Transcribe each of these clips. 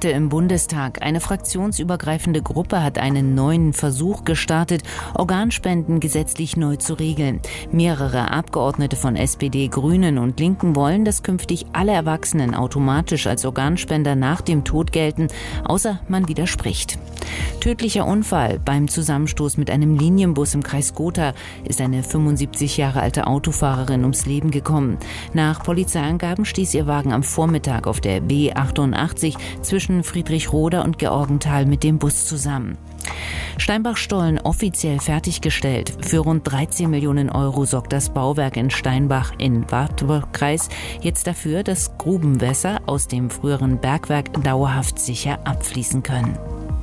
Debatte im Bundestag. Eine fraktionsübergreifende Gruppe hat einen neuen Versuch gestartet, Organspenden gesetzlich neu zu regeln. Mehrere Abgeordnete von SPD, Grünen und Linken wollen, dass künftig alle Erwachsenen automatisch als Organspender nach dem Tod gelten, außer man widerspricht. Tödlicher Unfall. Beim Zusammenstoß mit einem Linienbus im Kreis Gotha ist eine 75 Jahre alte Autofahrerin ums Leben gekommen. Nach Polizeiangaben stieß ihr Wagen am Vormittag auf der B88 zwischen Friedrichroda und Georgenthal mit dem Bus zusammen. Steinbach-Stollen offiziell fertiggestellt. Für rund 13 Millionen Euro sorgt das Bauwerk in Steinbach im Wartburgkreis jetzt dafür, dass Grubenwässer aus dem früheren Bergwerk dauerhaft sicher abfließen können.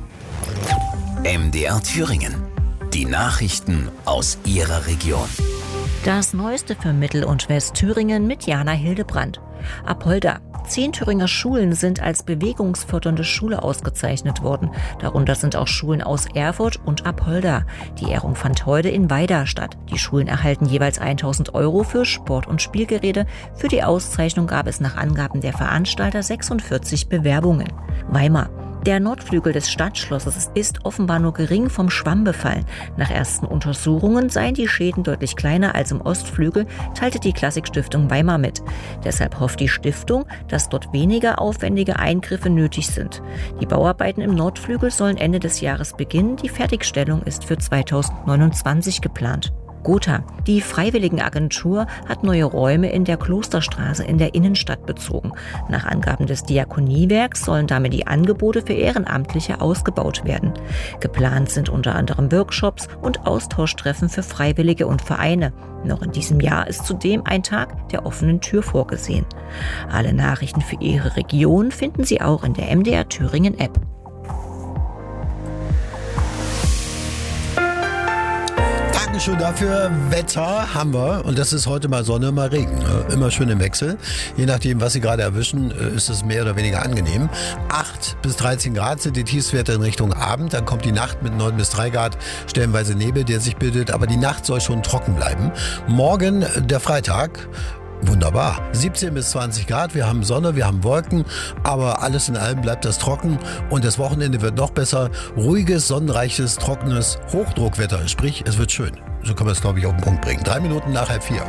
MDR Thüringen. Die Nachrichten aus Ihrer Region. Das Neueste für Mittel- und Westthüringen mit Jana Hildebrandt. Apolda. 10 Thüringer Schulen sind als bewegungsfördernde Schule ausgezeichnet worden. Darunter sind auch Schulen aus Erfurt und Apolda. Die Ehrung fand heute in Weida statt. Die Schulen erhalten jeweils 1.000 Euro für Sport- und Spielgeräte. Für die Auszeichnung gab es nach Angaben der Veranstalter 46 Bewerbungen. Weimar. Der Nordflügel des Stadtschlosses ist offenbar nur gering vom Schwamm befallen. Nach ersten Untersuchungen seien die Schäden deutlich kleiner als im Ostflügel, teilte die Klassikstiftung Weimar mit. Deshalb hofft die Stiftung, dass dort weniger aufwendige Eingriffe nötig sind. Die Bauarbeiten im Nordflügel sollen Ende des Jahres beginnen. Die Fertigstellung ist für 2029 geplant. Gotha. Die Freiwilligenagentur hat neue Räume in der Klosterstraße in der Innenstadt bezogen. Nach Angaben des Diakoniewerks sollen damit die Angebote für Ehrenamtliche ausgebaut werden. Geplant sind unter anderem Workshops und Austauschtreffen für Freiwillige und Vereine. Noch in diesem Jahr ist zudem ein Tag der offenen Tür vorgesehen. Alle Nachrichten für Ihre Region finden Sie auch in der MDR Thüringen App. Schon dafür. Wetter haben wir und das ist heute mal Sonne, mal Regen. Immer schön im Wechsel. Je nachdem, was Sie gerade erwischen, ist es mehr oder weniger angenehm. 8 bis 13 Grad sind die Tiefstwerte in Richtung Abend. Dann kommt die Nacht mit 9 bis 3 Grad, stellenweise Nebel, der sich bildet. Aber die Nacht soll schon trocken bleiben. Morgen der Freitag. Wunderbar. 17 bis 20 Grad, wir haben Sonne, wir haben Wolken, aber alles in allem bleibt das trocken und das Wochenende wird noch besser. Ruhiges, sonnenreiches, trockenes Hochdruckwetter, sprich, es wird schön. So kann man es, glaube ich, auf den Punkt bringen. 3 Minuten nach 3:30.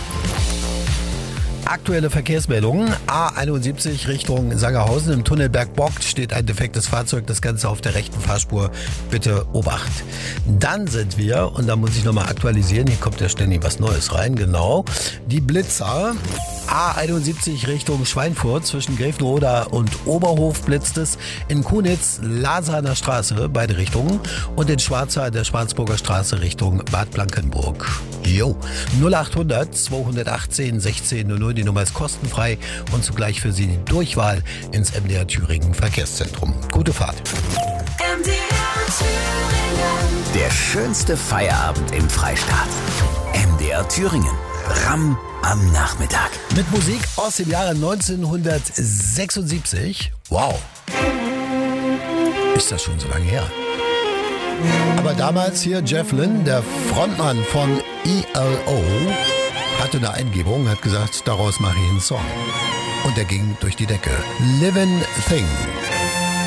Aktuelle Verkehrsmeldungen. A71 Richtung Sangerhausen. Im Tunnel Bergbock steht ein defektes Fahrzeug. Das Ganze auf der rechten Fahrspur. Bitte Obacht. Dann sind wir, und da muss ich nochmal aktualisieren, hier kommt ja ständig was Neues rein, genau. Die Blitzer. A71 Richtung Schweinfurt. Zwischen Gräfenroda und Oberhof blitzt es. In Kunitz, Lasaner Straße, beide Richtungen. Und in Schwarza, der Schwarzburger Straße Richtung Bad Blankenburg. Jo. 0800 218 1600. Die Nummer ist kostenfrei und zugleich für Sie die Durchwahl ins MDR Thüringen Verkehrszentrum. Gute Fahrt. MDR Thüringen. Der schönste Feierabend im Freistaat. MDR Thüringen. Ram am Nachmittag. Mit Musik aus dem Jahre 1976. Wow. Ist das schon so lange her? Aber damals hier Jeff Lynne, der Frontmann von ELO, hatte eine Eingebung, hat gesagt, daraus mache ich einen Song. Und der ging durch die Decke. Living Thing.